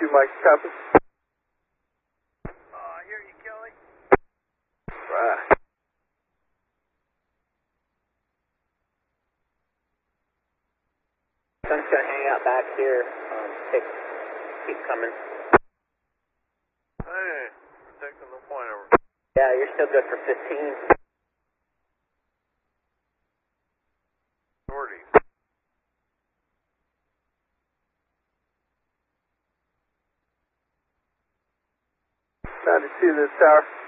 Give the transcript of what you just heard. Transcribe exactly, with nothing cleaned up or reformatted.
two, Mike, copy. Uh, I hear you, Kelly. Right. Sun's gonna hang out back here. Um, take, keep coming. Hey, we're taking the point over. Yeah, you're still good for fifteen. forty. Roger two, this tower.